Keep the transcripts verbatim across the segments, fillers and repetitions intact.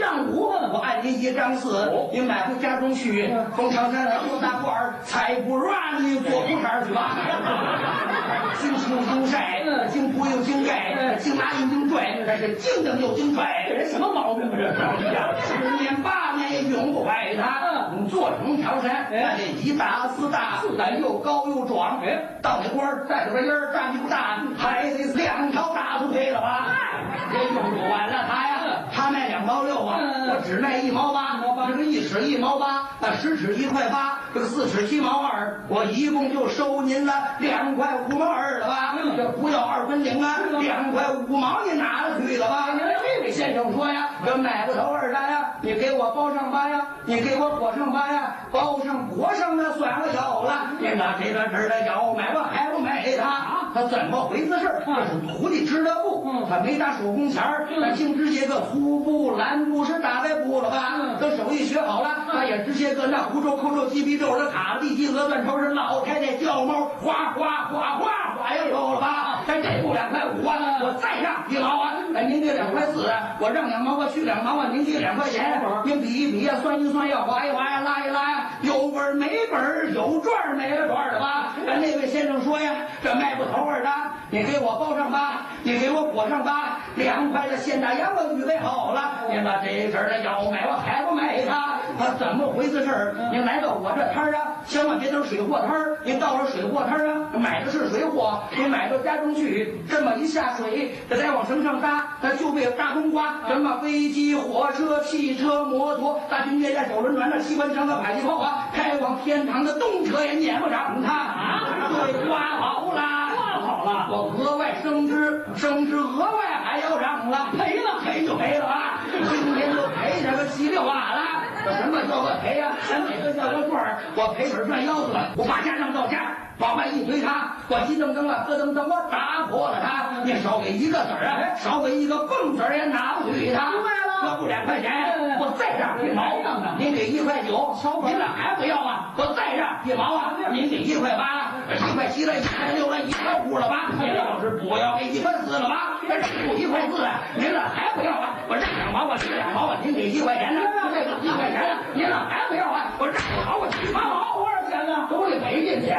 丈五，我按您一丈四，您买回家中去，封长山来多大官儿，才不让你做裤衩去吧。经清经晒，经铺又经盖，经拿又经拽，这是经蹬又经拽，这人什么毛病啊？这十年八年也用不坏它。你做成条山，那这一大四大，咱又高又壮，到那官儿带着个音儿，站不大，还得两条大腿配了吧？这用不完了他呀，他卖两毛六啊，我只卖一毛八，这个一尺一毛八，那十尺一块八，这个四尺七毛二，我一共就收您了两块五毛二了吧？这不要二分零啊，两块五毛你拿了去了吧？这位先生说呀，这买不头二单呀，你给我包上吧呀，你给我裹上吧呀，包上裹上那算个有了，您拿这个事的要买我还不买他？他怎么回事？这是徒弟织的布，他没打手工钱儿，他净直接个粗布、蓝布是打在布了吧？这手艺学好了，他也直接个那胡诌、扣诌、鸡皮皱的卡地基鹅断头是老太太叫猫，哗哗哗哗哗又有了吧？咱这布两块五啊，我再让一毛啊，哎，您给两块四啊，我让两毛，我去两毛啊，您给两块钱，您比一比呀，算一算呀，划一划呀，拉一拉呀，有本没本，有赚没赚的吧？咱那位先生说呀，这卖不头儿的，你给我包上吧，你给我裹上吧，凉快的现大洋我预备好了，您把这事儿的要买我还不买它？他怎么回事事儿？您来到我这摊儿啊，千万别等水货摊儿，您到了水货摊儿啊，买的是水货，您买到家中去，这么一下水，这再往绳上搭，那就被大冬瓜，什么飞机、火车、汽车、摩托、大军舰、手轮船、那机关枪和迫击炮啊，开往天堂的动车也撵不上它啊！对，刮好了，刮好了，我额外升职，升职额外还要让了，赔了赔就赔了啊！今天就赔这个稀里哗啦。这什么叫个赔呀？咱哪个叫个赚儿？我赔本赚腰子了，我把家让到家，往外一推他，我急噔噔了，咯噔噔，我打破了他。你少给一个子儿啊，少给一个蹦子儿也拿不去他。明白了，这不两块钱，我再让一毛，您给一块九，您俩还不要啊？我再让一毛啊，您给一块八，一块七了，一块六了，一块五了吧？您要是不要给一块四了吧？这不一块四啊，您俩还不要啊？我让两毛，我给两毛啊，您给一块钱呢？这个一块钱呢，您俩还不要啊？我让两毛，我七八毛，多少钱呢？都得赔进去。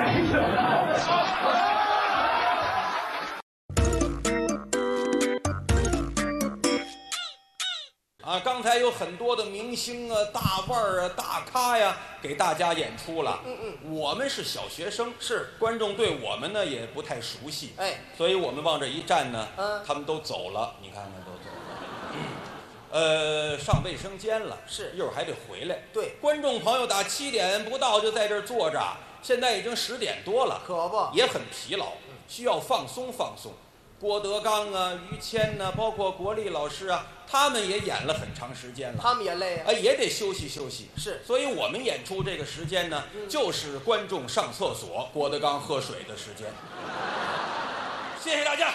啊，刚才有很多的明星啊、大腕儿啊、大咖呀，给大家演出了。嗯嗯，我们是小学生，是观众对我们呢也不太熟悉，哎，所以我们往这一站呢，嗯，他们都走了，你看看都走了。嗯呃，上卫生间了，是一会儿还得回来。对，观众朋友打七点不到就在这儿坐着，现在已经十点多了，可不也很疲劳，需要放松放松。郭德纲啊、于谦呐、啊，包括国立老师啊，他们也演了很长时间了，他们也累啊，也得休息休息。是，所以我们演出这个时间呢，嗯、就是观众上厕所、郭德纲喝水的时间。谢谢大家。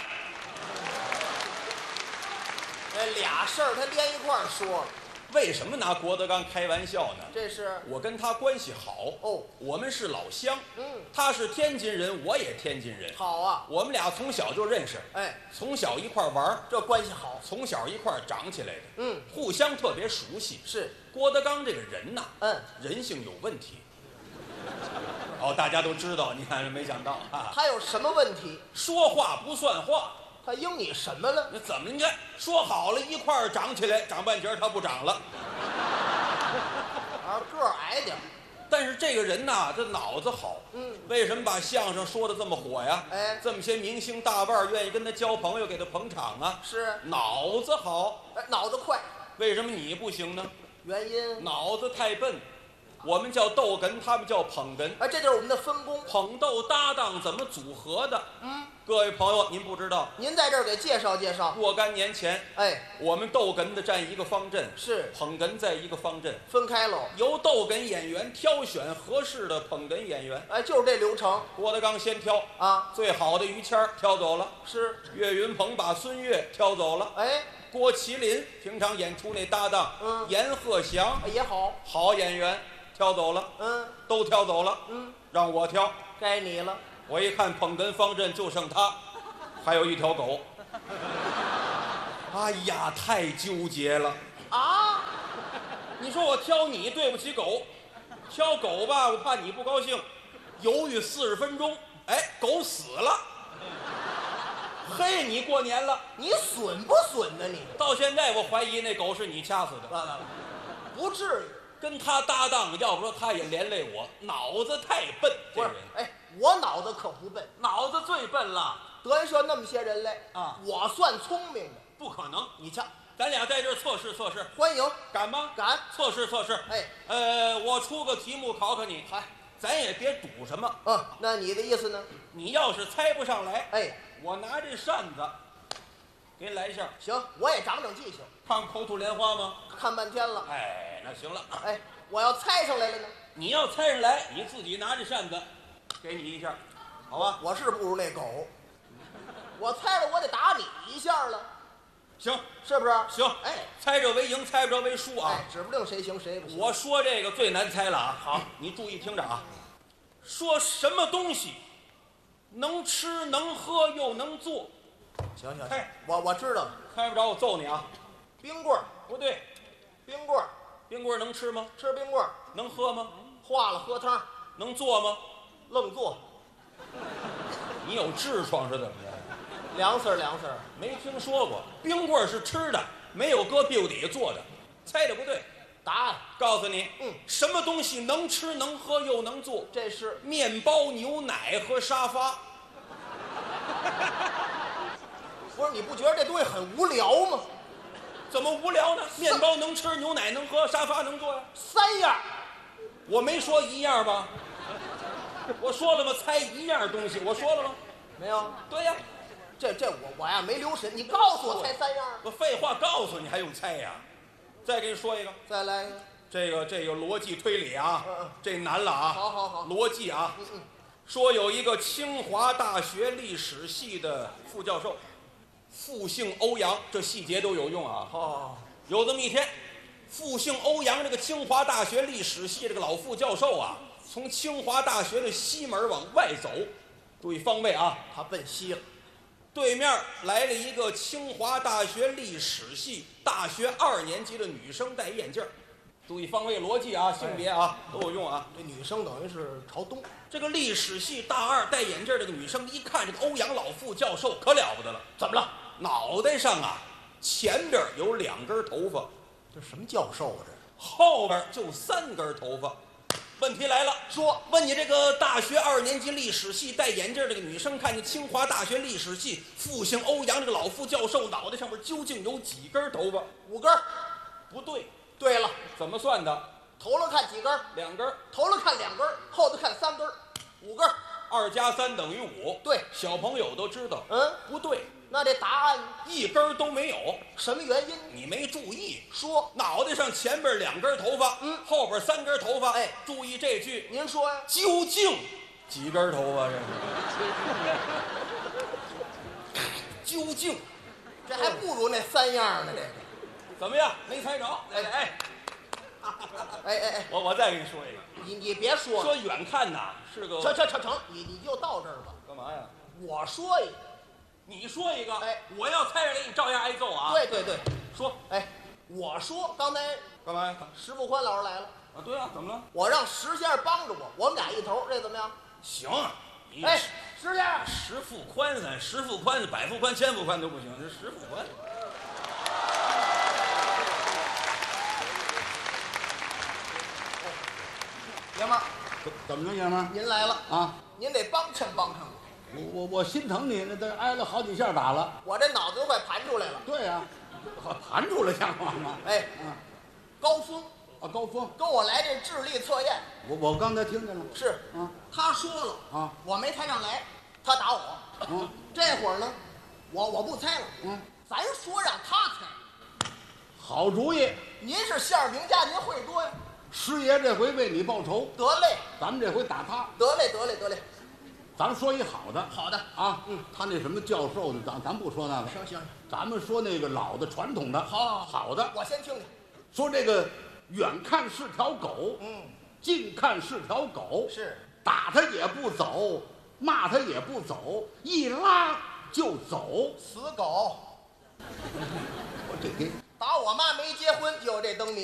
这俩事儿他连一块儿说了。 为什么拿郭德纲开玩笑呢？ 这是我跟他关系好哦，我们是老乡。嗯，他是天津人，我也天津人。好啊，我们俩从小就认识，哎，从小一块玩，这关系好。从小一块长起来的，嗯，互相特别熟悉。是郭德纲这个人呐，嗯，人性有问题。哦，大家都知道，你看没想到啊？ 他有什么问题？ 说话不算话。 他应你什么了？ 那怎么？你看说好了一块儿长起来，长半截他不长了。 啊，个儿矮点。 但是这个人呐，这脑子好。嗯。为什么把相声说的这么火呀？哎，这么些明星大腕愿意跟他交朋友，给他捧场啊。是。脑子好。 哎，脑子快。 为什么你不行呢？ 原因？ 脑子太笨。我们叫逗哏，他们叫捧哏。 哎，这就是我们的分工。 捧逗搭档怎么组合的？嗯。各位朋友，您不知道， 您在这儿给介绍介绍。 若干年前，哎，我们逗哏的站一个方阵，是捧哏在一个方阵， 分开喽。 由逗哏演员挑选合适的捧哏演员， 哎，就是这流程。 郭德纲先挑啊，最好的于谦儿挑走了，是岳云鹏把孙越挑走了，哎，郭麒麟平常演出那搭档，嗯，阎鹤祥也好， 好演员挑走了，嗯，都挑走了，嗯，让我挑， 该你了。 我一看捧哏方阵就剩他，还有一条狗。哎呀，太纠结了啊！ 说我挑你对不起狗，挑狗吧，我怕你不高兴，犹豫四十分钟，哎，狗死了。嘿，你过年了， 你损不损呢？你到现在我怀疑那狗是你掐死的。 完了，不至于。 跟他搭档，要不说他也连累我，脑子太笨。 不是，哎，我脑子可不笨， 脑子最笨了。 德云社那么些人来啊， 我算聪明的。 不可能， 你瞧， 咱俩在这儿测试测试， 欢迎， 敢吗？ 敢， 测试测试。 哎， 呃，我出个题目考考你， 嗨， 咱也别赌什么。 嗯，那你的意思呢？ 你要是猜不上来， 哎， 我拿这扇子给你来一下。 行，我也长长记性。 看口吐莲花吗？ 看半天了。 哎，那行了。 哎，我要猜上来了呢？ 你要猜上来，你自己拿着扇子，给你一下，好吧？ 我是不如那狗，我猜了我得打你一下了。 行， 是不是？ 行， 哎， 猜着为赢，猜不着为输啊！ 哎，指不定谁行谁不行。 我说这个最难猜了啊！好，你注意听着啊，说什么东西能吃能喝又能做？ 行行， 猜， 我我知道了。 猜不着我揍你啊！ 冰棍儿不对， 冰棍儿， 冰棍儿能吃吗？ 吃冰棍儿， 能喝吗？ 化了喝汤， 能做吗？ 愣做， 你有痔疮是怎么着？ 凉丝儿凉丝儿。 没听说过，冰棍儿是吃的，没有搁屁股底下做的，猜的不对。 答案告诉你， 嗯， 什么东西能吃能喝又能做？ 这是面包、牛奶和沙发。 不是？你不觉得这东西很无聊吗？ 怎么无聊呢？面包能吃，牛奶能喝，沙发能坐呀。 三样， 我没说一样吧？我说了吗？猜一样东西，我说了吗？ 没有。 对呀， 这这我我呀没留神，你告诉我猜三样。 我废话告诉你，还用猜呀？再给你说一个， 再来一个。 这个这个逻辑推理啊， 嗯嗯这难了啊。 好好好， 逻辑啊。 嗯嗯。 说有一个清华大学历史系的副教授，复姓欧阳，这细节都有用啊。 哦， 有这么一天，复姓欧阳这个清华大学历史系这个老副教授啊，从清华大学的西门往外走，注意方位啊， 他奔西了。 对面来了一个清华大学历史系大学二年级的女生，戴眼镜儿。注意方位逻辑啊，性别啊都有用啊。 这女生等于是朝东。 这个历史系大二戴眼镜儿这个女生一看这个欧阳老副教授可了不得了，怎么了？脑袋上啊前边有两根头发， 这什么教授啊？这后边就三根头发。问题来了，说问你这个大学二年级历史系戴眼镜这个女生，看见清华大学历史系复姓欧阳这个老副教授脑袋上面究竟有几根头发？ 五根。 不对。 对了， 怎么算的？ 头了看几根？ 两根。 头了看两根，后头看三根，五根。 二加三等于五。 对， 小朋友都知道。 嗯， 不对。 那这答案一根都没有， 什么原因？ 你没注意。 说脑袋上前边两根头发， 嗯， 后边三根头发。 哎， 注意这句。 您说呀？ 究竟几根头发？这是？究竟， 这还不如那三样呢。这个怎么样？没猜着？哎哎， 哎哎哎， 我我再给你说一个。 你你别说了， 说远看呐是个。 成成成成，你你就到这儿吧。 干嘛呀？ 我说一个， 你说一个。 哎， 我要猜上来，你照样挨揍啊。 对对对， 说。 哎，我说刚才干嘛呀？ 石富宽老师来了。 啊，对啊，怎么了？ 我让石先生帮着我，我们俩一头，这怎么样？ 行。你哎，石先生， 石富宽咱石富宽、百富宽、千富宽都不行，这石富宽。 爷们儿， 怎么着，爷们儿？ 您来了啊！ 您得帮衬帮衬我。 我我我心疼你，那都挨了好几下打了。 我这脑子都快盘出来了。 对呀、啊，盘出来像话吗？ 哎， 嗯， 高峰啊，高峰跟我来这智力测验。 我我刚才听见了。 是啊， 他说了啊， 我没猜上来，他打我。 嗯， 这会儿呢，我我不猜了。 嗯， 咱说让他猜。 好主意。 您是馅儿饼家，您会多呀。 师爷这回为你报仇， 得嘞， 咱们这回打他。 得嘞，得嘞，得嘞。 咱们说一好的。 好的啊， 嗯， 他那什么教授的，咱咱不说那个。 行行， 咱们说那个老的传统的。 好好好的。 我先听听。 说这个远看是条狗， 嗯， 近看是条狗， 是打他也不走，骂他也不走，一拉就走。 死狗。 我这给打我妈没结婚就有这灯谜。